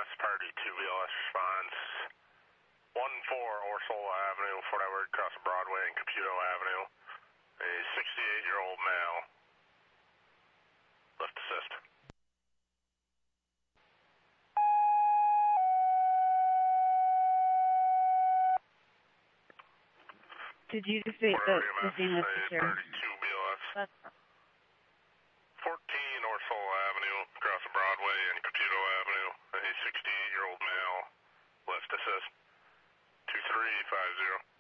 BLS, party 2 BLS response. 14 Orsola Avenue, Fort Edward, across Broadway and Caputo Avenue. A 68-year-old male. Left assist. Did you state that the scene was secure? Party 2 BLS. 14 Orsola Avenue, across Broadway and Caputo Avenue. A 68-year-old male. Left assist. 2350.